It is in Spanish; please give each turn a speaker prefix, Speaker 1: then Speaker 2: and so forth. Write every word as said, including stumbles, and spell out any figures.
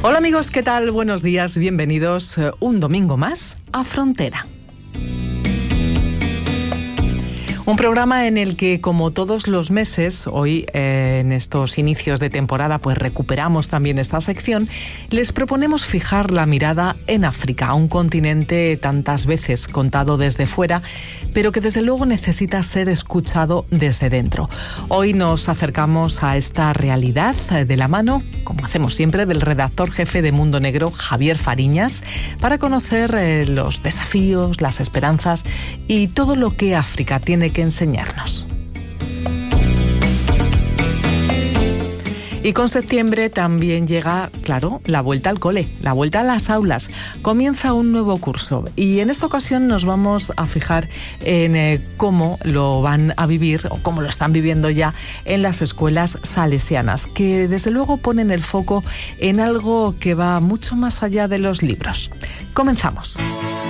Speaker 1: Hola amigos, ¿qué tal? Buenos días, bienvenidos eh, un domingo más a Frontera. Un programa en el que, como todos los meses, hoy eh, en estos inicios de temporada, pues recuperamos también esta sección, les proponemos fijar la mirada en África, un continente tantas veces contado desde fuera, pero que desde luego necesita ser escuchado desde dentro. Hoy nos acercamos a esta realidad de la mano, como hacemos siempre, del redactor jefe de Mundo Negro, Javier Fariñas, para conocer eh, los desafíos, las esperanzas y todo lo que África tiene que enseñarnos. Y con septiembre también llega, claro, la vuelta al cole, la vuelta a las aulas. Comienza un nuevo curso y en esta ocasión nos vamos a fijar en eh, cómo lo van a vivir o cómo lo están viviendo ya en las escuelas salesianas, que desde luego ponen el foco en algo que va mucho más allá de los libros. Comenzamos.